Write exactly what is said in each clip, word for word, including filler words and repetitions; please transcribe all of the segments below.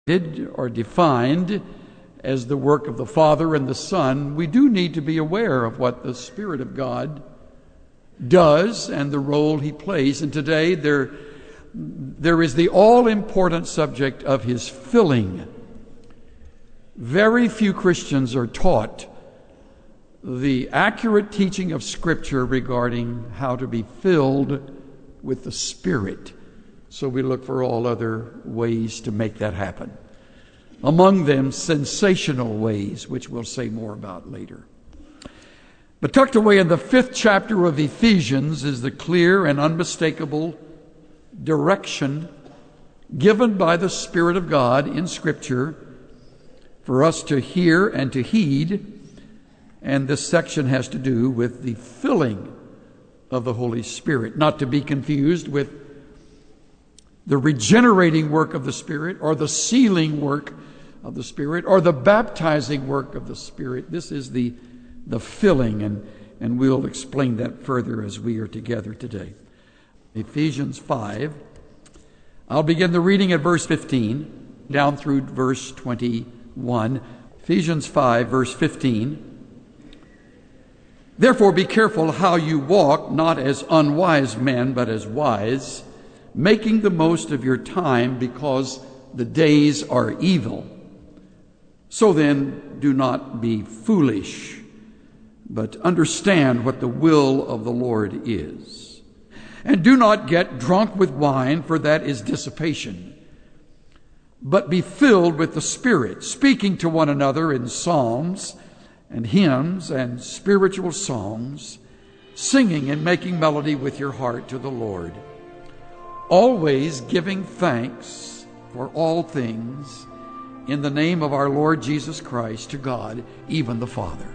or defined as the work of the Father and the Son, we do need to be aware of what the Spirit of God does and the role He plays. And today there, there is the all-important subject of His filling. Very few Christians are taught the accurate teaching of Scripture regarding how to be filled with the Spirit. So we look for all other ways to make that happen. Among them, sensational ways, which we'll say more about later. But tucked away in the fifth chapter of Ephesians is the clear and unmistakable direction given by the Spirit of God in Scripture for us to hear and to heed. And this section has to do with the filling of the Holy Spirit, not to be confused with the regenerating work of the Spirit or the sealing work of the Spirit or the baptizing work of the Spirit. This is the, the filling, and, and we'll explain that further as we are together today. Ephesians five. I'll begin the reading at verse fifteen down through verse twenty-one. Ephesians five, verse fifteen. Therefore be careful how you walk, not as unwise men, but as wise, making the most of your time, because the days are evil. So then, do not be foolish, but understand what the will of the Lord is. And do not get drunk with wine, for that is dissipation, but be filled with the Spirit, speaking to one another in psalms and hymns and spiritual songs, singing and making melody with your heart to the Lord, always giving thanks for all things in the name of our Lord Jesus Christ to God, even the Father.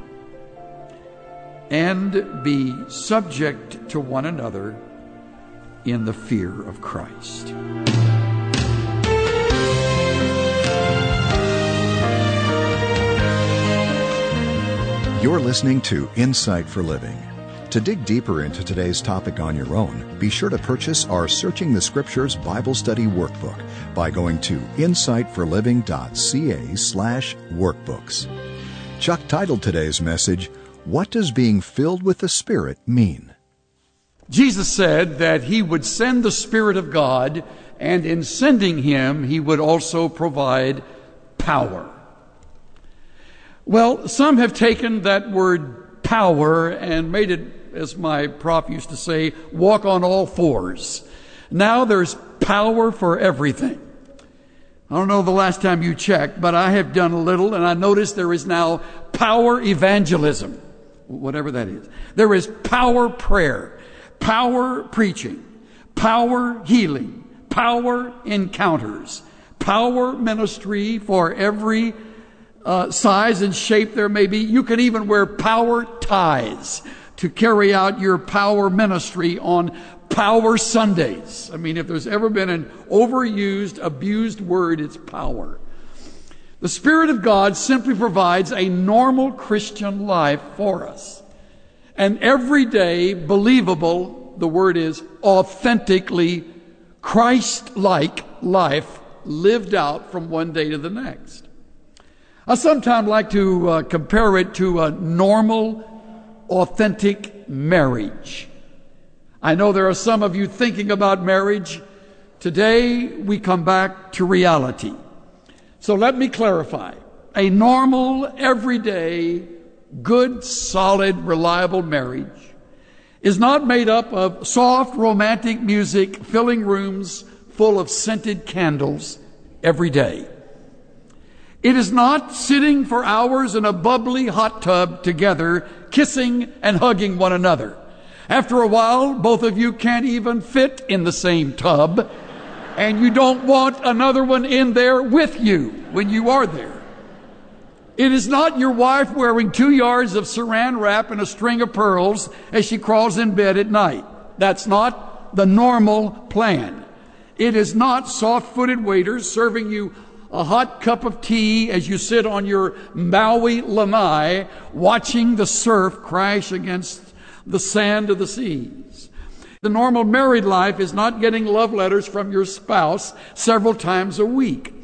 And be subject to one another in the fear of Christ. You're listening to Insight for Living. To dig deeper into today's topic on your own, be sure to purchase our Searching the Scriptures Bible Study Workbook by going to insightforliving.ca slash workbooks. Chuck titled today's message, What Does Being Filled with the Spirit Mean? Jesus said that He would send the Spirit of God, and in sending Him, He would also provide power. Well, some have taken that word power and made it, as my prof used to say, walk on all fours. Now there's power for everything. I don't know the last time you checked, but I have done a little, and I noticed there is now power evangelism, whatever that is. There is power prayer, power preaching, power healing, power encounters, power ministry for every Uh, size and shape there may be. You can even wear power ties to carry out your power ministry on Power Sundays. I mean, if there's ever been an overused, abused word, it's power. The Spirit of God simply provides a normal Christian life for us. An everyday, believable, the word is authentically Christ-like life lived out from one day to the next. I sometimes like to uh, compare it to a normal, authentic marriage. I know there are some of you thinking about marriage. Today, we come back to reality. So let me clarify. A normal, everyday, good, solid, reliable marriage is not made up of soft, romantic music filling rooms full of scented candles every day. It is not sitting for hours in a bubbly hot tub together, kissing and hugging one another. After a while, both of you can't even fit in the same tub, and you don't want another one in there with you when you are there. It is not your wife wearing two yards of saran wrap and a string of pearls as she crawls in bed at night. That's not the normal plan. It is not soft-footed waiters serving you a hot cup of tea as you sit on your Maui lanai watching the surf crash against the sand of the seas. The normal married life is not getting love letters from your spouse several times a week.